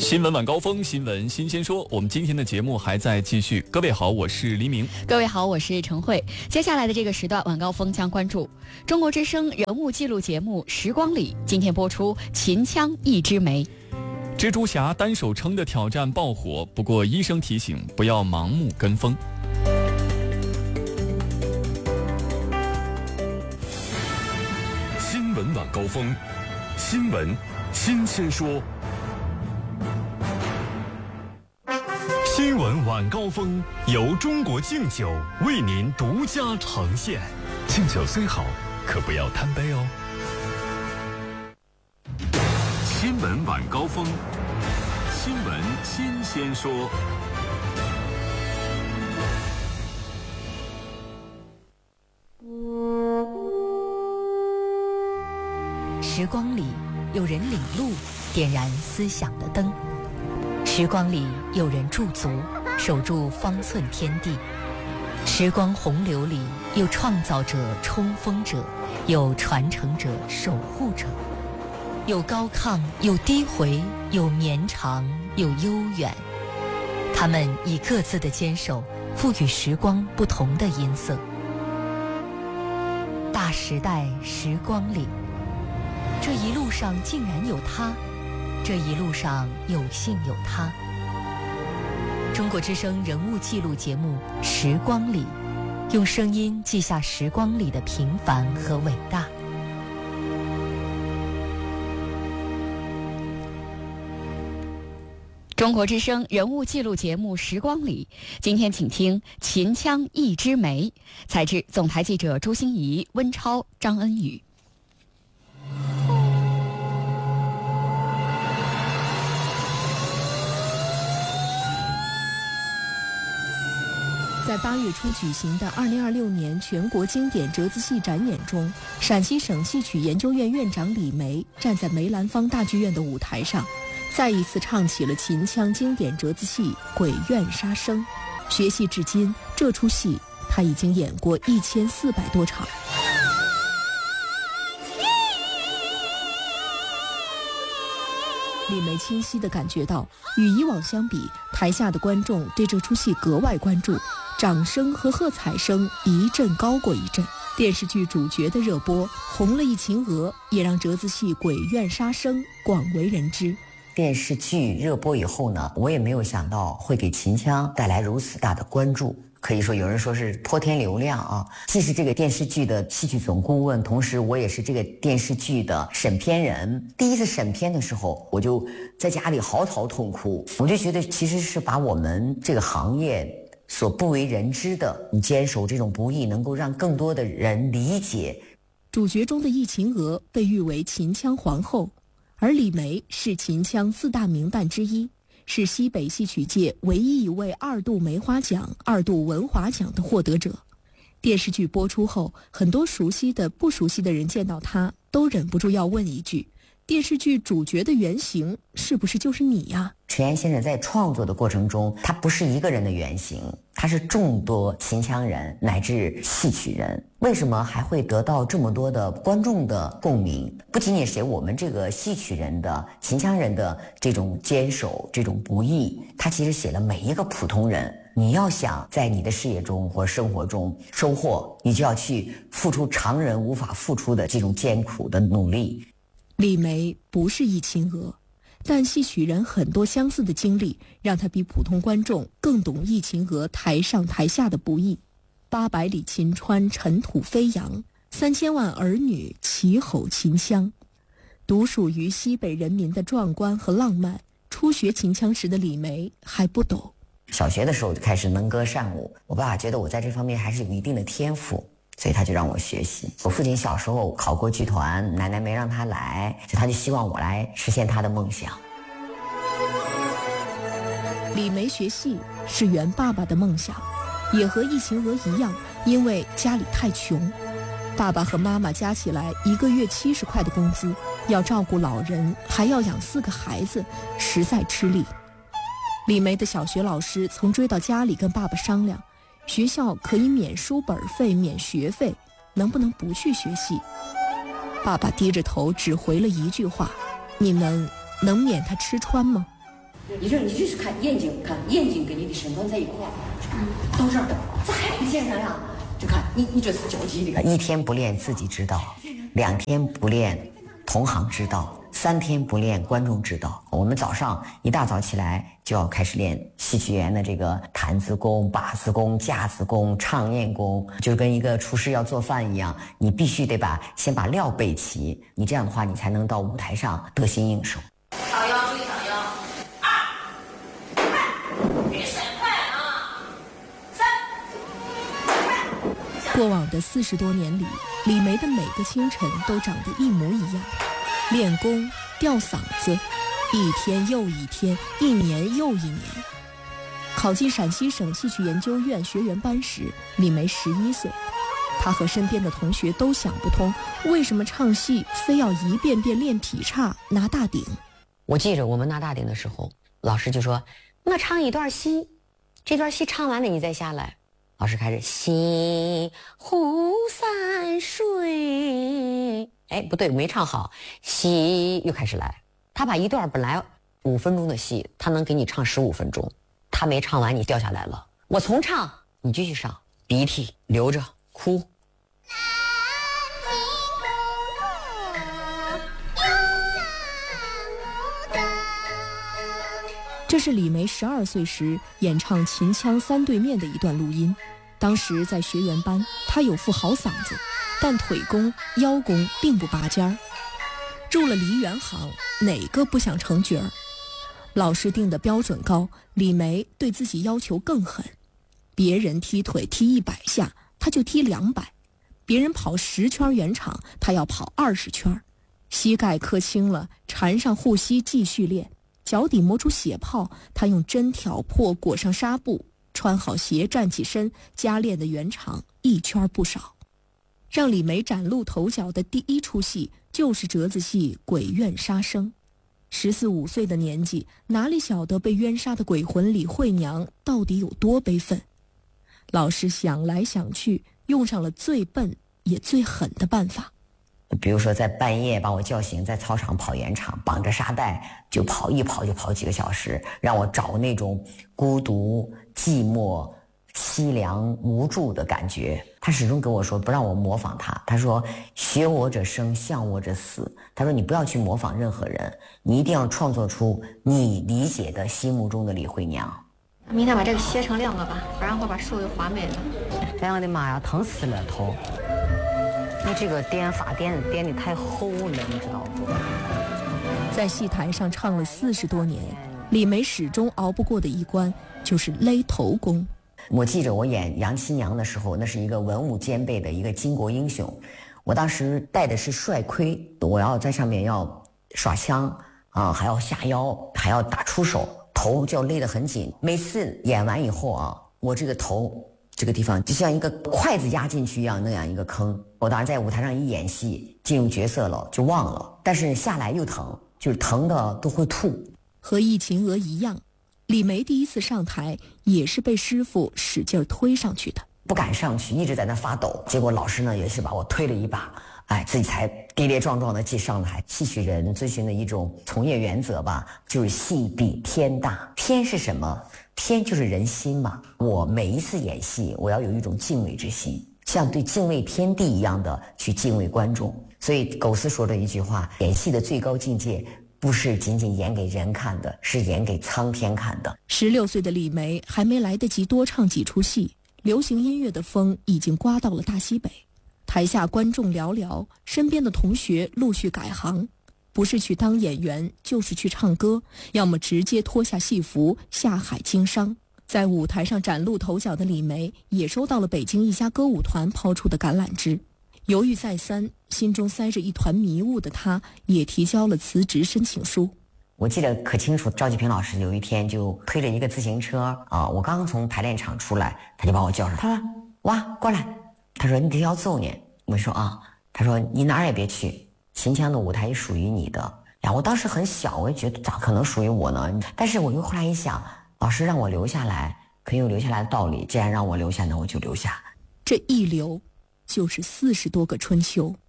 新闻晚高峰，新闻新鲜说。我们今天的节目还在继续。各位好，我是黎明。 各位好，我是陈慧。接下来的这个时段，晚高峰将关注中国之声人物记录节目《时光里》，今天播出《秦腔一枝梅》。 蜘蛛侠单手撑的挑战爆火，不过医生提醒不要盲目跟风。 新闻晚高峰，新闻新鲜说。新闻晚高峰由中国敬酒为您独家呈现。敬酒虽好，可不要贪杯哦。新闻晚高峰，新闻新鲜说。 时光里有人领路，点燃思想的灯。时光里有人驻足，守住方寸天地。时光洪流里有创造者、冲锋者，有传承者、守护者，有高亢，有低回，有绵长，有悠远。他们以各自的坚守，赋予时光不同的音色。大时代时光里，这一路上竟然有他，这一路上有幸有他。中国之声人物记录节目《时光里》，用声音记下时光里的平凡和伟大。 中国之声人物记录节目《时光里》，今天请听《秦腔一枝梅》，采制总台记者朱欣怡、温超、张恩宇。 在8月初举行的2026年全国经典折子戏展演中，陕西省戏曲研究院院长李梅站在梅兰芳大剧院的舞台上，再一次唱起了秦腔经典折子戏《鬼怨杀生》。学戏至今，这出戏他已经演过1400多场。李梅清晰地感觉到，与以往相比，台下的观众对这出戏格外关注，掌声和喝彩声一阵高过一阵。电视剧主角的热播，红了一秦娥，也让折子戏《鬼怨杀生》广为人知。 电视剧热播以后呢，我也没有想到会给秦腔带来如此大的关注。可以说有人说是泼天流量啊！既是这个电视剧的戏曲总顾问，同时我也是这个电视剧的审片人。第一次审片的时候，我就在家里嚎啕痛哭。我就觉得其实是把我们这个行业所不为人知的，你坚守这种不易，能够让更多的人理解。 主角中的易秦娥被誉为秦腔皇后，而李梅是秦腔4大名旦之一，是西北戏曲界唯一一位2度梅花奖、2度文华奖的获得者。电视剧播出后，很多熟悉的、不熟悉的人见到他，都忍不住要问一句：电视剧主角的原型是不是就是你呀？ 陈岩先生在创作的过程中，他不是一个人的原型，他是众多秦腔人乃至戏曲人。为什么还会得到这么多的观众的共鸣？不仅仅是我们这个戏曲人的、秦腔人的这种坚守、这种不易，他其实写了每一个普通人。你要想在你的事业中或生活中收获，你就要去付出常人无法付出的这种艰苦的努力。 李梅不是易秦娥，但戏曲人很多相似的经历，让他比普通观众更懂易秦娥台上台下的不易。800里秦川尘土飞扬，3000万儿女齐吼秦腔，独属于西北人民的壮观和浪漫。初学秦腔时的李梅还不懂， 小学的时候就开始能歌善舞，我爸爸觉得我在这方面还是有一定的天赋，所以他就让我学习。我父亲小时候考过剧团，奶奶没让他来，所以他就希望我来实现他的梦想。 李梅学戏是圆爸爸的梦想，也和易秦娥一样，因为家里太穷，爸爸和妈妈加起来1个月70块的工资，要照顾老人，还要养4个孩子，实在吃力。李梅的小学老师曾追到家里跟爸爸商量，学校可以免书本费、免学费，能不能不去学戏？爸爸低着头只回了一句话：你们能免他吃穿吗？ 你就是看眼睛跟你的身段在一块儿，到这儿咋还不见上呀？就看你这是交际的。1天不练自己知道，2天不练同行知道，3天不练观众知道。我们早上一大早起来就要开始练戏曲园的这个坛子功、把子功、架子功、唱念功，就跟一个厨师要做饭一样，你必须得先把料备齐，你这样的话你才能到舞台上得心应手。 上腰注意上腰，2，快，给闪快啊，3，快。 过往的40多年里，李梅的每个清晨都长得一模一样，练功、吊嗓子，一天又一天，一年又一年。考进陕西省戏曲研究院学员班时，李梅11岁。她和身边的同学都想不通，为什么唱戏非要一遍遍练劈叉、拿大顶。 我记着我们拿大顶的时候，老师就说：“我唱一段戏，这段戏唱完了你再下来。”老师开始西湖山水，哎，不对，没唱好，西又开始来。他把一段本来5分钟的戏，他能给你唱15分钟，他没唱完你掉下来了。我重唱，你继续上，鼻涕流着哭。 这是李梅12岁时演唱《秦腔三对面》的一段录音。当时在学员班，她有副好嗓子，但腿功、腰功并不拔尖儿。入了梨园行，哪个不想成角儿？老师定的标准高，李梅对自己要求更狠。别人踢腿踢100下，她就踢200；别人跑10圈圆场，她要跑20圈。膝盖磕青了，缠上护膝继续练。脚底磨出血泡，他用针挑破，裹上纱布，穿好鞋站起身，加练的圆场1圈不少。让李梅崭露头角的第一出戏就是折子戏《鬼怨杀生》。14、15岁的年纪，哪里晓得被冤杀的鬼魂李慧娘到底有多悲愤？老师想来想去，用上了最笨也最狠的办法。 比如说在半夜把我叫醒，在操场跑圆场，绑着沙袋就跑，一跑就跑几个小时，让我找那种孤独、寂寞、凄凉、无助的感觉。他始终跟我说不让我模仿他，他说学我者生，像我者死。他说你不要去模仿任何人，你一定要创作出你理解的心目中的李慧娘。 明天把这个切成2个吧，不然会把手给划没了。 哎呀我的妈呀，疼死了头！你这个颠法颠的太厚了，你知道不？ 在戏台上唱了40多年，李梅始终熬不过的一关就是勒头功。 我记着我演杨七娘的时候，那是一个文武兼备的一个巾帼英雄。我当时戴的是帅盔，我要在上面要耍枪啊，还要下腰，还要打出手，头就要勒得很紧。每次演完以后啊，我这个头这个地方就像一个筷子压进去一样，那样一个坑。我当时在舞台上一演戏，进入角色了就忘了，但是下来又疼，就是疼的都会吐。 和易秦娥一样，李梅第一次上台也是被师傅使劲推上去的， 不敢上去，一直在那发抖。结果老师呢也是把我推了一把，自己才跌跌撞撞的去上台。戏曲人遵循的一种从业原则吧，就是戏比天大。天是什么？天就是人心嘛。我每一次演戏，我要有一种敬畏之心，像对敬畏天地一样的去敬畏观众。所以苟思说的一句话，演戏的最高境界不是仅仅演给人看的，是演给苍天看的。 16岁的李梅还没来得及多唱几出戏，流行音乐的风已经刮到了大西北。台下观众寥寥，身边的同学陆续改行，不是去当演员，就是去唱歌，要么直接脱下戏服下海经商。在舞台上崭露头角的李梅也收到了北京一家歌舞团抛出的橄榄枝。犹豫再三，心中塞着一团迷雾的她也提交了辞职申请书。 我记得可清楚，赵继平老师有一天就推着一个自行车我刚刚从排练场出来，他就把我叫上，他说哇过来，他说你得要走呢。我说他说你哪儿也别去，秦腔的舞台也属于你的。我当时很小，我也觉得咋可能属于我呢？但是我又后来一想，老师让我留下来，可以有留下来的道理，既然让我留下，那我就留下。 这一留就是40多个春秋。